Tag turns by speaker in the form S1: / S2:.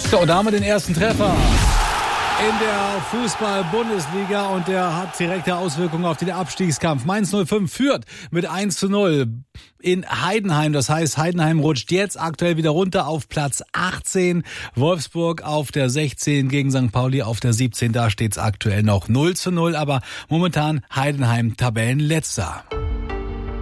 S1: So, da haben wir den ersten Treffer in der Fußball-Bundesliga und der hat direkte Auswirkungen auf den Abstiegskampf. Mainz 05 führt mit 1:0 in Heidenheim. Das heißt, Heidenheim rutscht jetzt aktuell wieder runter auf Platz 18. Wolfsburg auf der 16 gegen St. Pauli auf der 17. Da steht es aktuell noch 0:0, aber momentan Heidenheim Tabellenletzter.